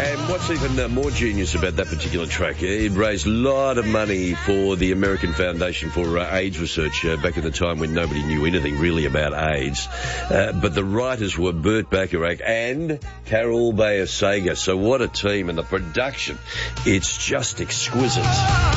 And what's even more genius about that particular track, it raised a lot of money for the American Foundation for AIDS Research back in the time when nobody knew anything really about AIDS. But the writers were Burt Bacharach and Carol Bayer Sager. So what a team, and the production, it's just exquisite.